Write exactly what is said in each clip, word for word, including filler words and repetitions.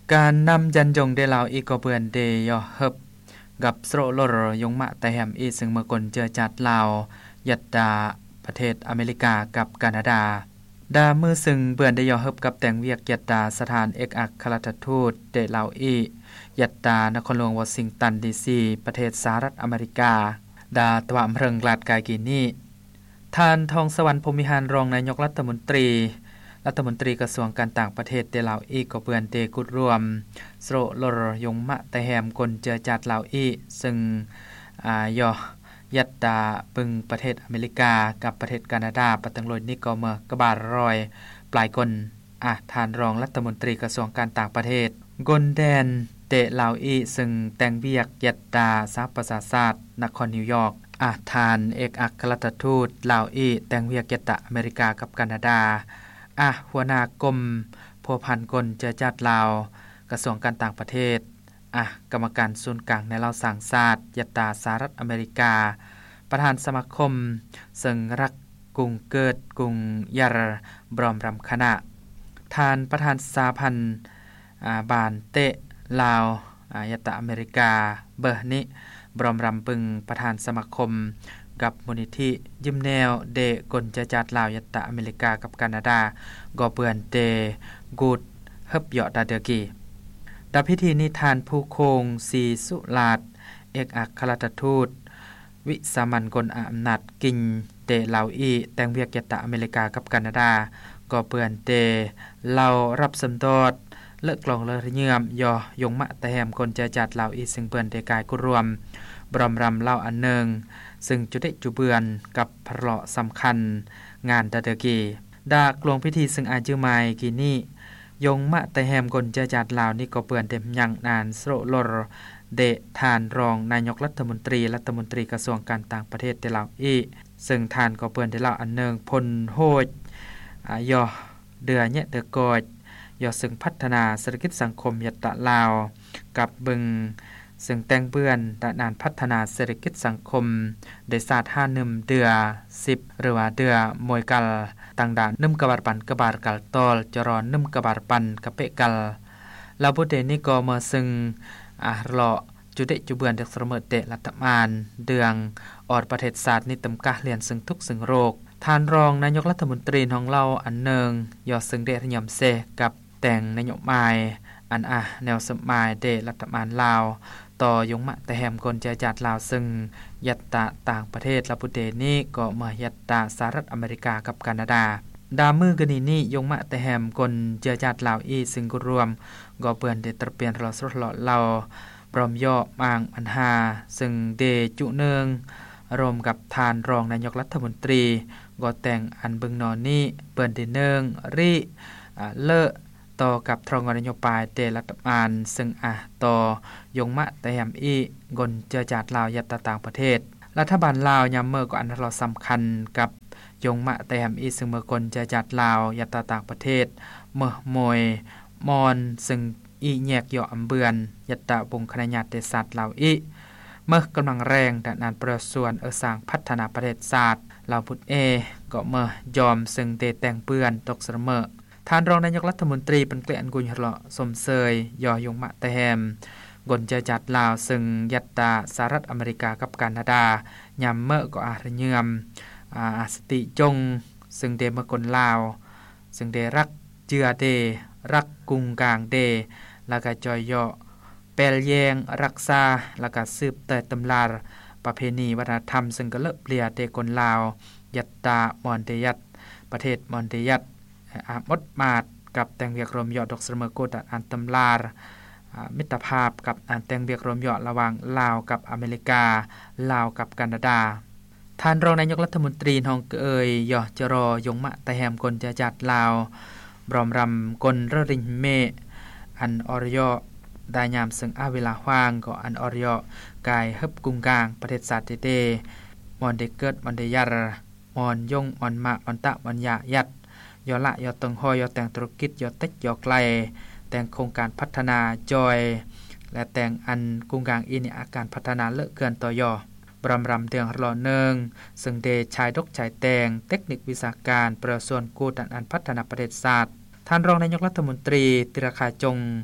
การนำยันยงได้ลาวอีกก็เปือนเดยอเฮบกับโสรลรยงมะแต่แหมอีซึ่งเมื่อกลเจอจัดลาวยัดดาประเทศอเมริกากับแคนาดาดามือซึ่งเปือนได้ยอเฮบกับแต่งเวียกยัดดาสถานเอกอัครราชทูตเดลาวอียัดดานครหลวงวอชิงตันดีซีประเทศสหรัฐอเมริกาดาตวามเริงลาดกายกินนี้ท่านทองสวรรค์พรหมิหารรองนายกรัฐมนตรีรัฐมนตรีกระทรวงการต่างประเทศเดลาวอีก็เปือนเตกุดรวมโสรลรยงมะแต่แหมกลเจอจัดลาวอีซึ่งอ่ายอยัดดาปึงประเทศอเมริกากับประเทศแคนาดาปะตังโลยนี่ก็เมื่อกบาดรอยปลายกลอ่ะท่านรองรัฐมนตรีกระทรวงการต่างประเทศกลแดนเตะลาวอีซึ่งแต่งเวียกยัดดาสาประชาชาตินครนิวยอร์กอ่ะท่านเอกอัครราชทูตลาวอีแต่งเวียกยัดดาอเมริกากับแคนาดาอ่ะหัวหน้ากรมพัวพันกลเจอจัดลาวกระทรวงการต่างประเทศอ่ะกรรมการศูนย์กลางในลาวสร้างชาติยัดดาสหรัฐอเมริกาประธานสมาคมซึ่งรักกรุงเกิดกรุงยาร์บรอมรำคณะท่านประธานสาพันธ์อ่าบานเตะลาวอ่ายัดดาอเมริกาเบอร์นี้บรอมรำปึงประธานสมาคมกับมูลนิธิยิ้มแนวเดกลจะจัดลาวยัตตะอเมริกากับแคนาดาก็เปือนเตกูดเฮิบเหยาะดาเดอกีดาพิธีนิทานผู้โคงสีสุลาดเอกอัครราชทูตวิสามัญกลอำนาจกินเตลาวอีแต่งเวียกยัตตะอเมริกากับแคนาดาก็เปือนเตเรารับสมดอดเลิกกลองเลิกเยื่อมยอยงมะแต่แหมกลจะจัดลาวอีซึ่งเปือนเตกายกุรวมบรอมรำเล่าอันเนึงซึ่งจุดได้จุเบือนกับพระสำคัญงานดาเดกีดากลวงพิธีซึ่งอาจือไมกีนี่ยงมะแต่แหมกลจะจัดลาวนี่ก็เปือนเต็มยังนานโสรลเดทานรองนายกรัฐมนตรีรัฐมนตรีกระทรวงการต่างประเทศเดลาวอีซึ่งทานก็เปือนได้เล่าอันเนึงพลโหดอ่ายอเดือเนี่ยเดกอดยอซึ่งพัฒนาเศรษฐกิจสังคมยัตตะลาวกับบึงซึ่งแต่งเปื้อนด้านพัฒนาเศรษฐกิจสังคมได้ศาสตร์ห้าหนึ่มเดือสิบหรือว่าเดือมวยกัลต่างด่านนึ่มกบาดปันกบาดกัลตอลจรอนนึ่มกบาดปันกะเปกัลลาวบุเดนี่ก็มาซึ่งอ่ะรอจุดเดจุเบือนเด็กเสมอเตะรัฐบาลเดืองออดประเทศศาสตร์นี่ตำกะเรียนซึ่งทุกซึ่งโรคท่านรองนายกรัฐมนตรีของเราอันเนึงยอซึ่งเดชยำเซกับแต่งนโยบายอันอ่ะแนวสมัยเดรัฐบาลลาวต่อยงมะแต่แหมกลจะจัดลาวซึ่งยัตตะต่างประเทศลาวบุเดนี่ก็มายัตตะสหรัฐอเมริกากับแคนาดาดามือกนีนี่ยงมะแต่แหมกลจะจัดลาวอีซึ่งกุรวมก็เปื้อนเดตระเปลี่ยนรอสรอเราพร้อมย่อมางอันหาซึ่งเดจุเนืองรวมกับทานรองนายกรัฐมนตรีก็แต่งอันบึงนอนนี่เปิ้นเดเนืองริอ่าเลอะต่อกับทรองนโยบายเตรัฐบาลซึ่งอ่ะต่อยงมะแต่แหมอีกลเจอจัดลาวยัตตะต่างประเทศรัฐบาลลาวยามเมื่อก็อันเราสำคัญกับยงมะแต่แหมอีซึ่งเมื่อกลเจอจัดลาวยัตตะต่างประเทศเมื่อมวยมอนซึ่งอีแยกย่ออำเบือนยัตตะวงคณะญาติศาสตร์ลาวอีเมื่อกำลังแรงด้านประส่วนเออสร้างพัฒนาประเทศศาสตร์ลาวพุทธเอก็เมื่อยอมซึ่งเตแต่งเปื้อนตกเสมอท่านรองนายกรัฐมนตรีเป็นเกลียนกุญหลาะสมเสยยอยงมะแต่แหมกลจะจัดลาวซึ่งยัตตาสหรัฐอเมริกากับแคนาดายามเมื่อก็อาระเยือมอาสติจงซึ่งเดมกลลาวซึ่งเดรักเจือเดรักกุงกลางเดแล้วก็จอยยอแปลแยงรักษาแล้วก็สืบแต่ตำราประเพณีวัฒนธรรมซึ่งก็เลอะเปลี่ยเดกลลาวยัตตามอนเดยัตประเทศมอนเดยัตอามดมาดกับแต่งเวียกรวมยอดดอกเสมอโกดอันตำลาร์มิตรภาพกับอันแต่งเวียกรวมยอดระหว่างลาวกับอเมริกาลาวกับแคนาดาท่านรองนายกรัฐมนตรีฮองเอ่ยยอจรอยงมะแต่แหมกลจะจัดลาวบรอมรำกลระริงเมอันอรยได้ยามซึ่งอาเวลาว่างก็อันอรยกายเฮบกุงกลางประเทศศาสตร์เตมอนเดเกิดมอนเดยัรมอนยงมอนมะมอนตะมอนยายัดยอละยอตงหอยยอแต่งธุรกิจยอเต็กยอไกลแต่งโครงการพัฒนาจอยและแต่งอันกุงกลางอินอาการพัฒนาเลอะเกินต่อยอบรำรำเตียงรอเนืองซึ่งเดชายดกชายแต่งเทคนิควิชาการประส่วนกูดันอันพัฒนาประเทศศาสตร์ท่านรองนายกรัฐมนตรีติรคาจง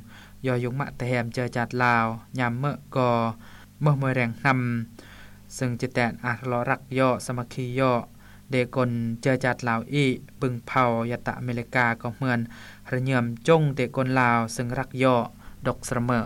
ยอยงมะแต่แหมเจอจัดลาวยามเมื่อก็เมื่อมวยแรงนำซึ่งจิตแตนอาทลอรักย่อสมัคคีย่อเดกลเจอจัดลาวอีปึงเผายตะอเมริกาก็เหมือนระเยิมจงเดกลลาวซึ่งรักย่อดอกเสมอ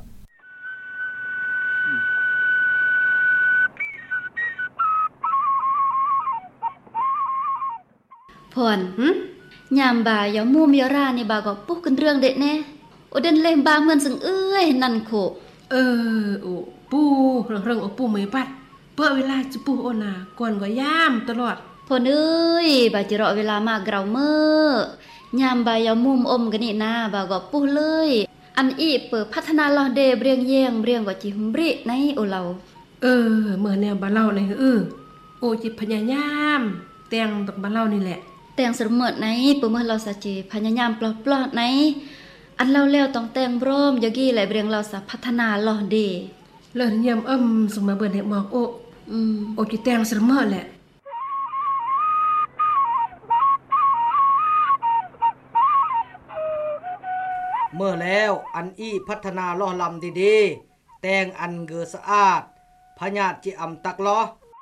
พรหึยามบ่ายอย่ามุมอย่ารานี่บ่าก็ปุ๊กกันเรื่องเด็ดแน่โอเด่นเล่มบางเหมือนสึงเอ้ยนั่นโคเออโอ้ปูเรื่องๆโอปูไม่ปัดเปิ้เวลาจะปูโอนาก่อนก็ย่ามตลอดพรเอ้ยบ่าจิรอเวลามากเราเมื่อยามบ่ายอย่ามุมอมกันนี่นาบ่าก็ปุ๊เลยอันอีเปิดพัฒนาลอเดเบรียงเยียงเบรียงกว่าจิหุมริในโอเราเออเมื่อแนวบ่เล่าเลยเออโอจิพยายามแต่งตกบ่เล่านี่แหละแต่งสมมติในเปิดเมื่อเราสะจีพยายามปลอดๆในอันเราแล้วต้องแต่งพร้อมยากี้ไหลเบรียงเราสะพัฒนาลอเดเลิศเยี่ยมเอิ่มสมมาเบิ่นให้หมอกโออืมโอจิแต่งสมมติแหละเมื่อแล้วอันอี้พัฒนาล้อลำดีๆแต่งอันเกอสะอาดพญาจิอำตักล้อ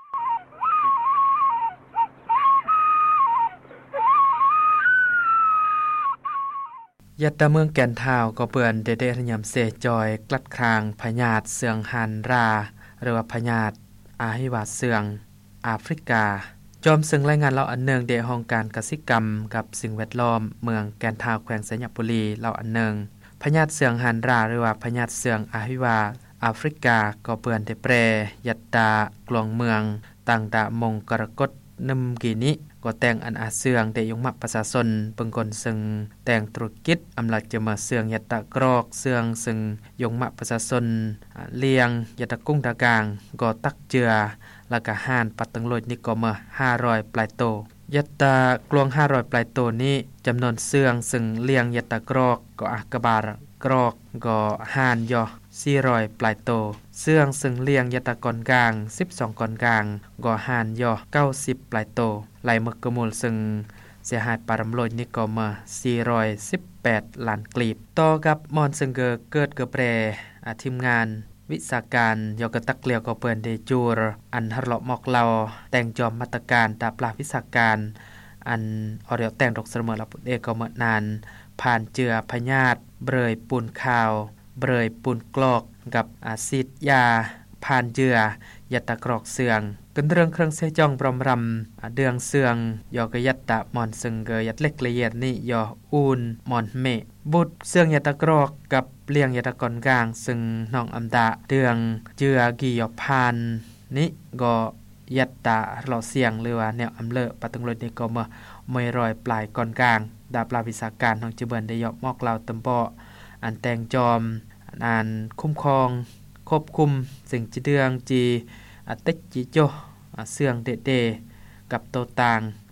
ยัตตะเมืองแก่นทาวก็เปื่อนเดเดทยำเสจอยกลัดคางพญาติเสืองหันราหรือว่าพญาติอาหิวาเสืองแอฟริกาจอมซึ่งรายงานเราอันเนืองเดห้องการกสิกรรมกับสิ่งแวดล้อมเมืองแก่นทาวแขวงสัญญบุรีเราอันเนืองพญาติเสืองหันราหรือว่าพญาติเสืองอาหิวาแอฟริกาก็เปื่อนเดแปรยัตตากลองเมืองต่างดะมงกรกฎนึมกีนิก็แต่งอันอาเสืองได้ยงมักประชาชนเปิงกนซึ่งแต่งธุรกิจอำลักจะมาเสืองยัตตะกรอกเสืองซึ่งยงมักประชาชนเลียงยัตตะกุ้งตะกางก็ตักเจือแล้วก็ห่านปัดตังโลดนี่ก็มาห้าร้อยปลายโตยัตตะกลวงห้าร้อยปลายโตนี้จำนวนเสืองซึ่งเลียงยัตตะกรอกก็อักกบาลกรอกก็ห่านย่อสี่ร้อยปลายโตเสื่องซึ่งเลียงยัตตะกอนกลางสิบสองกอนกลางก็ห่านย่อเก้าสิบปลายโตไหลมึกกมูลซึ่งเสียหายปารำโลยนี่ก็มาสี่ร้อยสิบแปดล้านกลีบต่อกับมอนซึ่งเกิดเกิดเกิดแปรอาทีมงานวิสาการยอกตักเลียวก็เปิ้นได้จูรอันฮรลมอกเราแต่งจอมมาตรการตาปลาวิสาการอันออเดียวแต่งดอกเสมอละปุเอก็เมื่อนานผ่านเจือพญาติเบรยปูนขาวเบรยปูนกลอกกับอาซิดยาผ่านเจือยัตตะกรอกเสืองกันเรื่องเครื่องเสจองปรอมรำเดืองเสืองยอกยัตตะมอนซึ่งเกยัดเล็กละเอียดนี่ยออูนมอนเมบุตรเสืองยัตตะกรอกกับเลียงยัตตะกอนกลางซึ่งน้องอำดาเดืองเจือกียอพานนี่ก็ยัตตะหล่อเสียงหรือว่าแนวอำเลอปะตึงรถนี่ก็มาไม่รอยปลายกอนกลางดาปลาวิสาการของจิเบินได้ยอกมอกเราตำปออันแต่งจอมอันคุ้มครองควบคุมสิ่งจิเดืองจีอติจิโจเสื่องเดเดกับโตต่าง